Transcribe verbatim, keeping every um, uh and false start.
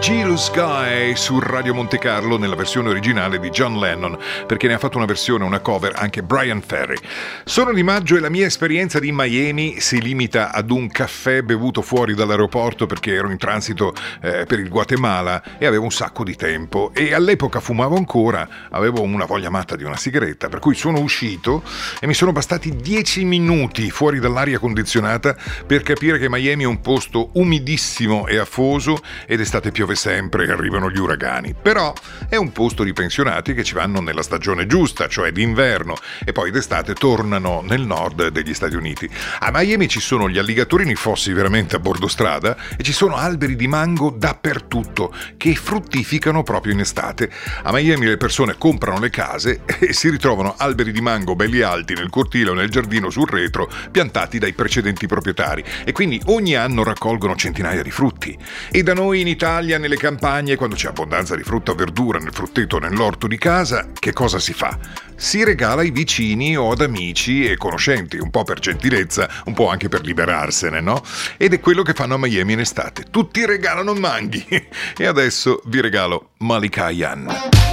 Jealous Guy su Radio Monte Carlo nella versione originale di John Lennon, perché ne ha fatto una versione, una cover anche Brian Ferry. Sono di maggio e la mia esperienza di Miami si limita ad un caffè bevuto fuori dall'aeroporto perché ero in transito eh, per il Guatemala e avevo un sacco di tempo e all'epoca fumavo ancora, avevo una voglia matta di una sigaretta, per cui sono uscito e mi sono bastati dieci minuti fuori dall'aria condizionata per capire che Miami è un posto umidissimo e afoso ed estate piove sempre e arrivano gli uragani, però è un posto di pensionati che ci vanno nella stagione giusta, cioè d'inverno, e poi d'estate tornano nel nord degli Stati Uniti. A Miami ci sono gli alligatori nei fossi veramente a bordo strada e ci sono alberi di mango dappertutto che fruttificano proprio in estate. A Miami le persone comprano le case e si ritrovano alberi di mango belli alti nel cortile o nel giardino sul retro piantati dai precedenti proprietari e quindi ogni anno raccolgono centinaia di frutti. E da noi in Italia, nelle campagne, quando c'è abbondanza di frutta o verdura nel frutteto o nell'orto di casa, che cosa si fa? Si regala ai vicini o ad amici e conoscenti, un po' per gentilezza, un po' anche per liberarsene, no? Ed è quello che fanno a Miami in estate. Tutti regalano manghi. E adesso vi regalo Malika Ayane.